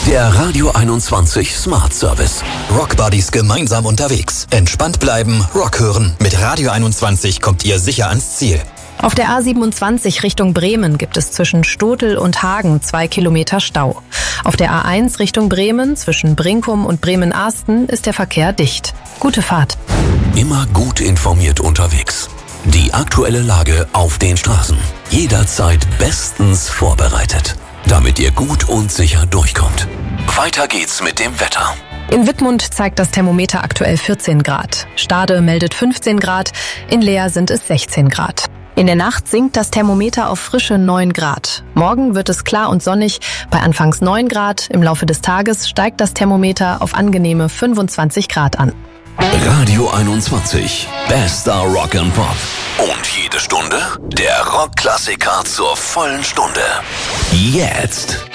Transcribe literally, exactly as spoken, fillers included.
Der Radio einundzwanzig Smart Service. Rockbuddies gemeinsam unterwegs. Entspannt bleiben, Rock hören. Mit Radio einundzwanzig kommt ihr sicher ans Ziel. Auf der A siebenundzwanzig Richtung Bremen gibt es zwischen Stotel und Hagen zwei Kilometer Stau. Auf der A eins Richtung Bremen zwischen Brinkum und Bremen-Arsten ist der Verkehr dicht. Gute Fahrt. Immer gut informiert unterwegs. Die aktuelle Lage auf den Straßen. Jederzeit bestens vorbereitet, damit ihr gut und sicher durchkommt. Weiter geht's mit dem Wetter. In Wittmund zeigt das Thermometer aktuell vierzehn Grad. Stade meldet fünfzehn Grad, in Leer sind es sechzehn Grad. In der Nacht sinkt das Thermometer auf frische neun Grad. Morgen wird es klar und sonnig, bei anfangs neun Grad. Im Laufe des Tages steigt das Thermometer auf angenehme fünfundzwanzig Grad an. Radio einundzwanzig, bester Rock and Pop. Und jede Stunde der Rockklassiker zur vollen Stunde. Jetzt.